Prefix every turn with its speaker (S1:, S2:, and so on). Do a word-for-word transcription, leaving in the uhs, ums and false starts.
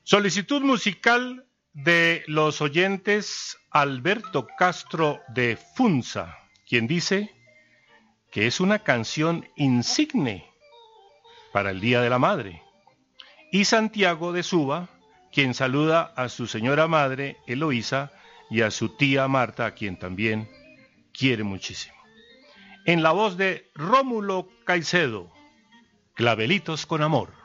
S1: Solicitud musical de los oyentes Alberto Castro de Funza, quien dice que es una canción insigne para el Día de la Madre. Y Santiago de Suba, quien saluda a su señora madre Eloísa y a su tía Marta, a quien también quiere muchísimo. En la voz de Rómulo Caicedo, Clavelitos con Amor.